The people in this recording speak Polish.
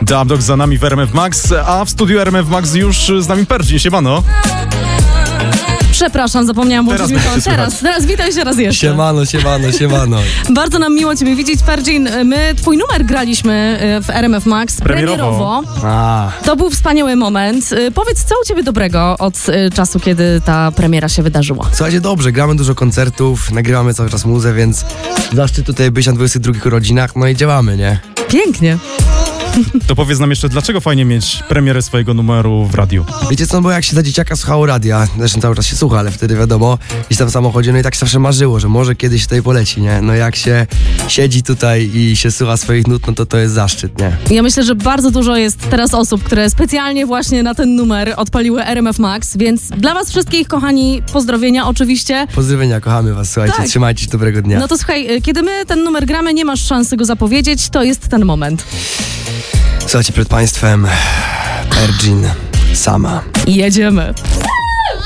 Dubdog za nami w RMF Max, a w studiu RMF Max już z nami Perdzin. Siemano. Przepraszam, zapomniałam włączyć mikrofon. Teraz witaj się raz jeszcze. Siemano. Bardzo nam miło Ciebie widzieć, Perdzin. My Twój numer graliśmy w RMF Max premierowo. To był wspaniały moment. Powiedz, co u Ciebie dobrego od czasu, kiedy ta premiera się wydarzyła? Słuchajcie, dobrze, gramy dużo koncertów, nagrywamy cały czas muzę, więc zaszczyt tutaj być na 22 urodzinach, no i działamy, nie? Pięknie. To powiedz nam jeszcze, dlaczego fajnie mieć premierę swojego numeru w radiu? Wiecie co, bo jak się za dzieciaka słuchało radia, zresztą cały czas się słucha, ale wtedy wiadomo, gdzieś tam w samochodzie, no i tak się zawsze marzyło, że może kiedyś tutaj poleci, nie? No jak się siedzi tutaj i się słucha swoich nut, no to jest zaszczyt, nie? Ja myślę, że bardzo dużo jest teraz osób, które specjalnie właśnie na ten numer odpaliły RMF Max, więc dla was wszystkich, kochani, pozdrowienia oczywiście. Pozdrowienia, kochamy was, słuchajcie, Tak. Trzymajcie się, dobrego dnia. No to słuchaj, kiedy my ten numer gramy, nie masz szansy go zapowiedzieć, to jest ten moment. Słuchajcie, przed państwem Perdzin sama. Jedziemy.